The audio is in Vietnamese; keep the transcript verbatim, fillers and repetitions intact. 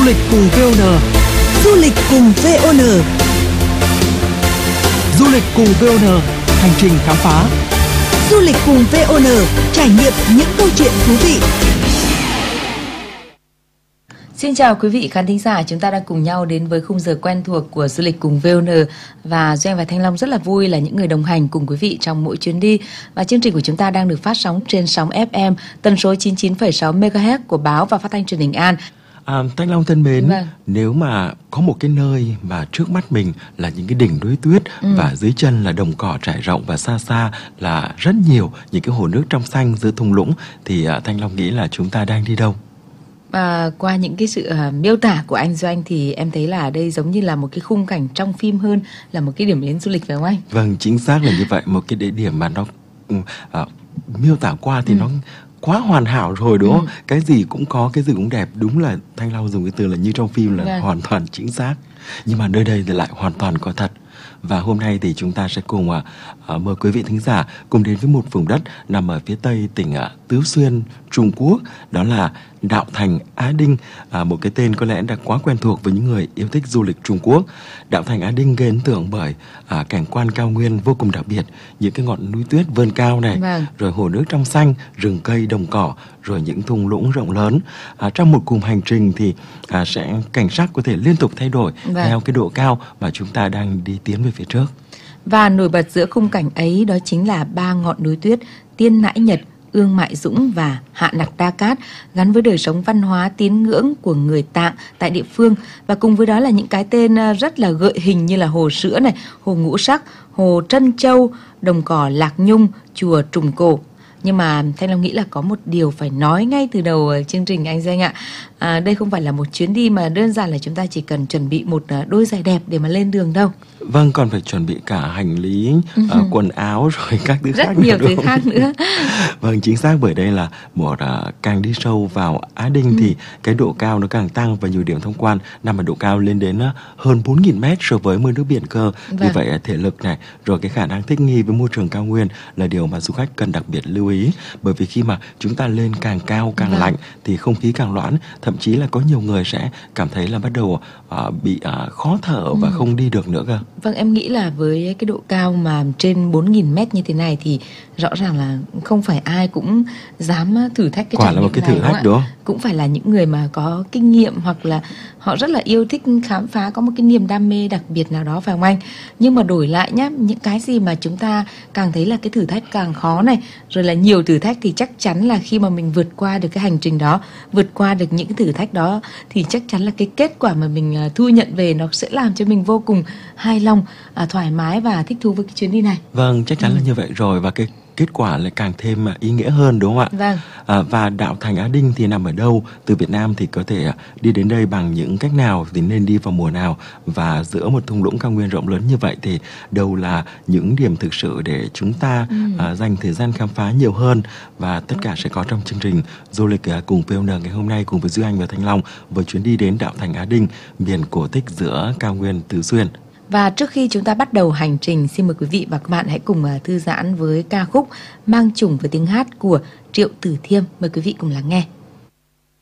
Du lịch cùng vê o en. Du lịch cùng vê o en. Du lịch cùng vê o en, hành trình khám phá. Du lịch cùng vê o en, trải nghiệm những câu chuyện thú vị. Xin chào quý vị khán thính giả, chúng ta đang cùng nhau đến với khung giờ quen thuộc của Du lịch cùng vê o en, và Duy Anh và Thanh Long rất là vui là những người đồng hành cùng quý vị trong mỗi chuyến đi. Và chương trình của chúng ta đang được phát sóng trên sóng ép em tần số chín mươi chín phẩy sáu mê ga héc của báo và phát thanh truyền hình An. À, Thanh Long thân mến, Vâng. nếu mà có một cái nơi mà trước mắt mình là những cái đỉnh núi tuyết Ừ. và dưới chân là đồng cỏ trải rộng và xa xa là rất nhiều những cái hồ nước trong xanh giữa thung lũng thì à, Thanh Long nghĩ là chúng ta đang đi đâu? À, qua những cái sự uh, miêu tả của anh Doanh thì em thấy là ở đây giống như là một cái khung cảnh trong phim hơn là một cái điểm đến du lịch, phải không anh? Vâng, chính xác là như vậy. Một cái địa điểm mà nó ừ, à, miêu tả qua thì Ừ. nó quá hoàn hảo rồi, đúng không? Ừ. Cái gì cũng có, cái gì cũng đẹp. Đúng là Thanh Long dùng cái từ là như trong phim là Vâng. hoàn toàn chính xác. Nhưng mà nơi đây thì lại hoàn toàn có thật. Và hôm nay thì chúng ta sẽ cùng à, à, mời quý vị thính giả cùng đến với một vùng đất nằm ở phía tây tỉnh à, Tứ Xuyên, Trung Quốc. Đó là Đạo Thành Á Đinh, à, một cái tên có lẽ đã quá quen thuộc với những người yêu thích du lịch Trung Quốc. Đạo Thành Á Đinh gây ấn tượng bởi à, cảnh quan cao nguyên vô cùng đặc biệt, những cái ngọn núi tuyết vươn cao này, Vâng. rồi hồ nước trong xanh, rừng cây đồng cỏ, rồi những thung lũng rộng lớn. À, trong một cùng hành trình thì à, sẽ cảnh sắc có thể liên tục thay đổi Vâng. theo cái độ cao mà chúng ta đang đi tiến về phía trước. Và nổi bật giữa khung cảnh ấy đó chính là ba ngọn núi tuyết Tiên Nãi Nhật, Ương Mại Dũng và Hạ Nặc Đa Cát, gắn với đời sống văn hóa tín ngưỡng của người Tạng tại địa phương. Và cùng với đó là những cái tên rất là gợi hình như là Hồ Sữa này, Hồ Ngũ Sắc, Hồ Trân Châu, Đồng Cỏ Lạc Nhung, Chùa Trùng Cổ. Nhưng mà Thanh Long nghĩ là có một điều phải nói ngay từ đầu chương trình anh Danh ạ. À, đây không phải là một chuyến đi mà đơn giản là chúng ta chỉ cần chuẩn bị một đôi giày đẹp để mà lên đường đâu. Vâng, còn phải chuẩn bị cả hành lý, Ừ. uh, quần áo rồi các thứ Rất khác nhiều nữa, thứ đúng khác không? nữa. Vâng, chính xác, bởi đây là một uh, càng đi sâu vào Á Đinh Ừ. thì cái độ cao nó càng tăng và nhiều điểm tham quan nằm ở độ cao lên đến uh, hơn bốn nghìn mét so với mực nước biển cơ. Vì Vâng. vậy uh, thể lực này rồi cái khả năng thích nghi với môi trường cao nguyên là điều mà du khách cần đặc biệt lưu ý, bởi vì khi mà chúng ta lên càng cao càng Vâng. lạnh thì không khí càng loãng, thậm chí là có nhiều người sẽ cảm thấy là bắt đầu uh, bị uh, khó thở và Ừ. không đi được nữa cơ. Vâng, em nghĩ là với cái độ cao mà trên bốn nghìn mét như thế này thì rõ ràng là không phải ai cũng dám thử thách cái Quả trải là một nghiệm cái này, thử đúng không thách, ạ? đúng không? Cũng phải là những người mà có kinh nghiệm hoặc là họ rất là yêu thích khám phá, có một cái niềm đam mê đặc biệt nào đó, phải không anh? Nhưng mà đổi lại nhá, những cái gì mà chúng ta càng thấy là cái thử thách càng khó này, rồi là nhiều thử thách, thì chắc chắn là khi mà mình vượt qua được cái hành trình đó, vượt qua được những cái thử thách đó thì chắc chắn là cái kết quả mà mình à, thu nhận về nó sẽ làm cho mình vô cùng hài lòng, à, thoải mái và thích thú với cái chuyến đi này. Vâng, chắc chắn Ừ. là như vậy rồi, và cái kết quả lại càng thêm à, ý nghĩa hơn, đúng không ạ? Vâng. À, và Đạo Thành Á Đinh thì nằm ở đâu? Từ Việt Nam thì có thể à, đi đến đây bằng những cách nào, thì nên đi vào mùa nào? Và giữa một thung lũng cao nguyên rộng lớn như vậy thì đâu là những điểm thực sự để chúng ta Ừ. à, dành thời gian khám phá nhiều hơn? Và tất cả sẽ có trong chương trình Du lịch à, cùng vê o en ngày hôm nay cùng với Duy Anh và Thanh Long với chuyến đi đến Đạo Thành Á Đinh, miền cổ tích giữa cao nguyên Tứ Xuyên. Và trước khi chúng ta bắt đầu hành trình, xin mời quý vị và các bạn hãy cùng à, thư giãn với ca khúc Mang Chủng với tiếng hát của Triệu Tử Thiêm. Mời quý vị cùng lắng nghe.